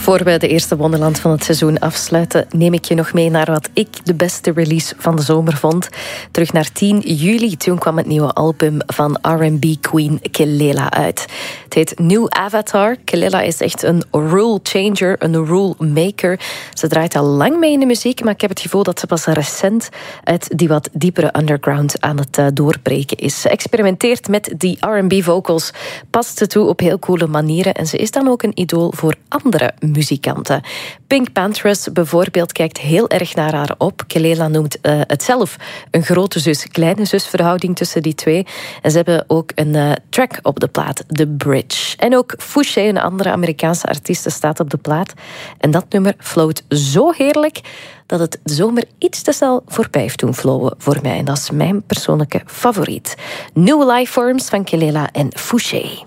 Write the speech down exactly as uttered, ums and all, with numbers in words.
Voor we de eerste Wonderland van het seizoen afsluiten, neem ik je nog mee naar wat ik de beste release van de zomer vond. Terug naar tien juli, toen kwam het nieuwe album van R en B queen Kelela uit. Het heet New Avatar. Kelela is echt een rule changer, een rule maker. Ze draait al lang mee in de muziek, maar ik heb het gevoel dat ze pas recent uit die wat diepere underground aan het uh, doorbreken is. Ze experimenteert met die R en B vocals, past ze toe op heel coole manieren en ze is dan ook een idool voor andere muzikanten. Pink Panthers bijvoorbeeld kijkt heel erg naar haar op. Kelela noemt uh, het zelf een grote zus-kleine zus verhouding tussen die twee. En ze hebben ook een uh, track op de plaat, The Bridge. En ook Fouché, een andere Amerikaanse artiest, staat op de plaat. En dat nummer floot zo heerlijk dat het de zomer iets te snel voorbij heeft doen flowen voor mij. En dat is mijn persoonlijke favoriet. New Lifeforms van Kelela en Fouché.